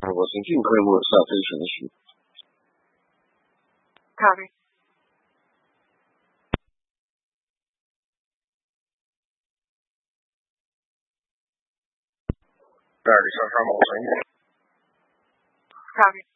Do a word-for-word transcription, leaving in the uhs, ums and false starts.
我请尽快落下飞程序。 Copy. 代理上上某神。 Copy.